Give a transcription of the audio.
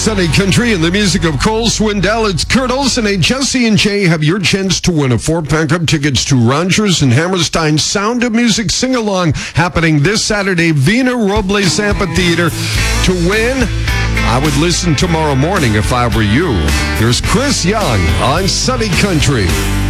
Sunny Country and the music of Cole Swindell. It's Kurt Olson. Hey, Jesse and Jay have your chance to win a 4-pack of tickets to Rogers and Hammerstein Sound of Music Sing-Along happening this Saturday, Vina Robles Amphitheater. To win, I would listen tomorrow morning if I were you. Here's Chris Young on Sunny Country.